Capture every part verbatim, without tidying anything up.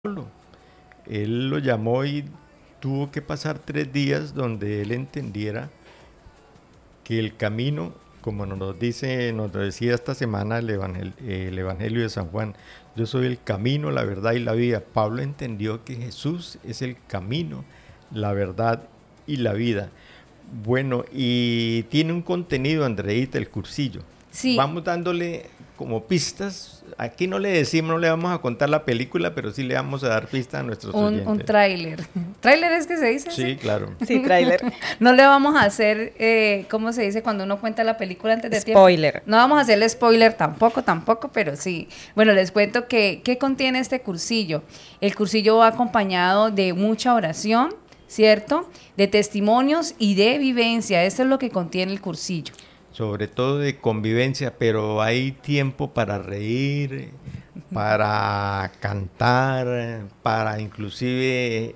Pablo. Él lo llamó y tuvo que pasar tres días donde él entendiera que el camino, como nos dice, nos decía esta semana el Evangelio, el Evangelio de San Juan, yo soy el camino, la verdad y la vida. Pablo entendió que Jesús es el camino, la verdad y la vida. Bueno, y tiene un contenido, Andreita, el cursillo. Sí, Vamos dándole como pistas. Aquí no le decimos, no le vamos a contar la película, pero sí le vamos a dar pistas a nuestros un, un oyentes. tráiler. ¿Tráiler es que se dice así? Sí, claro. Sí, tráiler. No le vamos a hacer, eh, ¿cómo se dice cuando uno cuenta la película antes de Spoiler. tiempo? No vamos a hacerle spoiler tampoco, tampoco, pero sí. Bueno, les cuento que, ¿qué contiene este cursillo? El cursillo va acompañado de mucha oración, ¿cierto? De testimonios y de vivencia. Eso es lo que contiene el cursillo. Sobre todo de convivencia, pero hay tiempo para reír, para cantar, para inclusive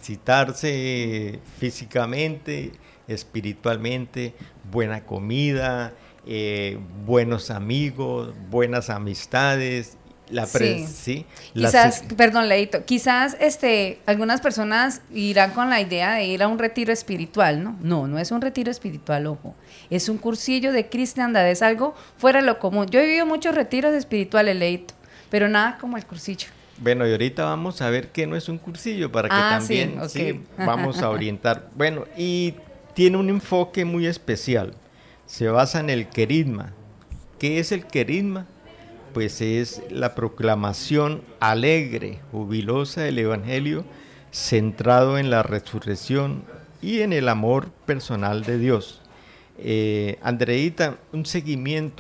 ejercitarse físicamente, espiritualmente, buena comida, eh, buenos amigos, buenas amistades. La pre- Sí. sí, Quizás, las- perdón, Leito, quizás este, algunas personas irán con la idea de ir a un retiro espiritual, ¿no? No, no es un retiro espiritual, ojo. Es un cursillo de cristiandad, es algo fuera de lo común. Yo he vivido muchos retiros espirituales, Leito, pero nada como el cursillo. Bueno, y ahorita vamos a ver qué no es un cursillo para que Ah, sí, también ok. sí, vamos a orientar. Bueno, y tiene un enfoque muy especial. Se basa en el querigma. ¿Qué es el querigma? Pues es la proclamación alegre, jubilosa del Evangelio, centrado en la resurrección y en el amor personal de Dios. Eh, Andreita, un seguimiento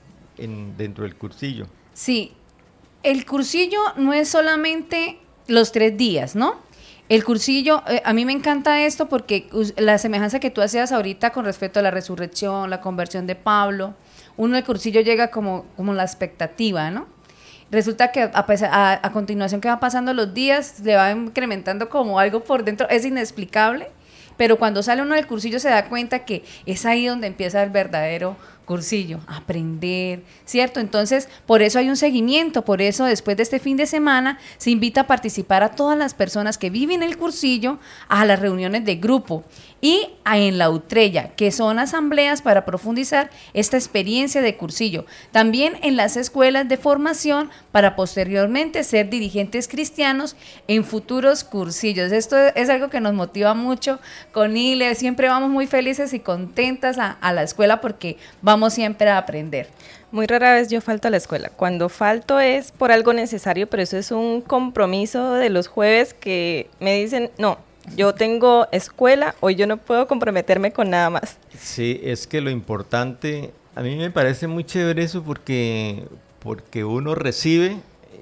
en, dentro del cursillo. Sí, el cursillo no es solamente los tres días, ¿no? El cursillo, eh, a mí me encanta esto porque us- la semejanza que tú hacías ahorita con respecto a la resurrección, la conversión de Pablo, uno el cursillo llega como, como la expectativa, ¿no? Resulta que a, pesar- a, a continuación que va pasando los días, le va incrementando como algo por dentro, es inexplicable, pero cuando sale uno del cursillo se da cuenta que es ahí donde empieza el verdadero cursillo, aprender, ¿cierto? Entonces, por eso hay un seguimiento, por eso después de este fin de semana se invita a participar a todas las personas que viven el cursillo a las reuniones de grupo y a en la Utrella, que son asambleas para profundizar esta experiencia de cursillo. También en las escuelas de formación para posteriormente ser dirigentes cristianos en futuros cursillos. Esto es algo que nos motiva mucho con Ile, siempre vamos muy felices y contentas a, a la escuela porque vamos siempre a aprender. Muy rara vez yo falto a la escuela. Cuando falto es por algo necesario, pero eso es un compromiso de los jueves que me dicen, no, yo tengo escuela, hoy yo no puedo comprometerme con nada más. Sí, es que lo importante, a mí me parece muy chévere eso porque, porque uno recibe,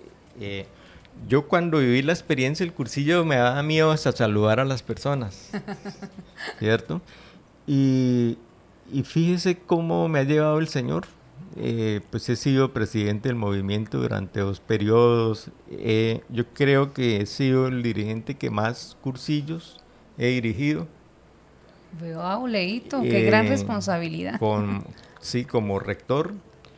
eh, yo cuando viví la experiencia del cursillo me daba miedo hasta saludar a las personas, ¿cierto? Y, y fíjese cómo me ha llevado el Señor. Eh, pues he sido presidente del movimiento durante dos periodos. Eh, yo creo que he sido el dirigente que más cursillos he dirigido. Wow, Leito, qué gran eh, responsabilidad. con, sí, como rector.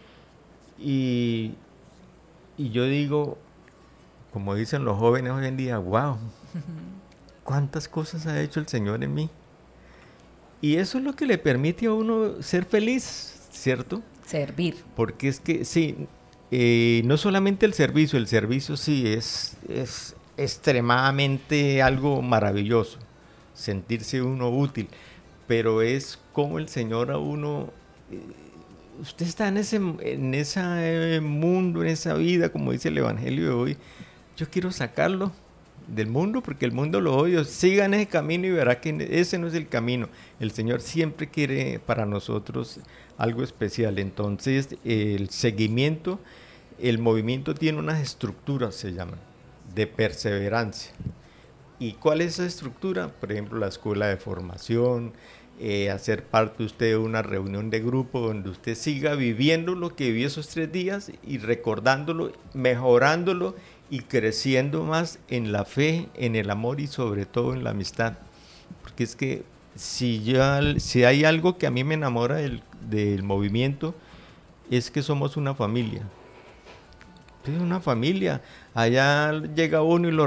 Y, y yo digo, como dicen los jóvenes hoy en día, wow, cuántas cosas ha hecho el Señor en mí. Y eso es lo que le permite a uno ser feliz, ¿cierto? Servir. Porque es que, sí, eh, no solamente el servicio, el servicio sí es, es extremadamente algo maravilloso, sentirse uno útil, pero es como el Señor a uno, eh, usted está en ese en ese mundo, en esa vida, como dice el Evangelio de hoy, yo quiero sacarlo del mundo porque el mundo lo odio, sigan ese camino y verá que ese no es el camino. El Señor siempre quiere para nosotros algo especial. Entonces el seguimiento, el movimiento tiene unas estructuras, se llaman, de perseverancia. ¿Y cuál es esa estructura? Por ejemplo, la escuela de formación, eh, hacer parte usted de una reunión de grupo donde usted siga viviendo lo que vivió esos tres días y recordándolo, mejorándolo y creciendo más en la fe, en el amor y sobre todo en la amistad. Porque es que si, ya, si hay algo que a mí me enamora del, del movimiento, es que somos una familia. es una familia. Allá llega uno y lo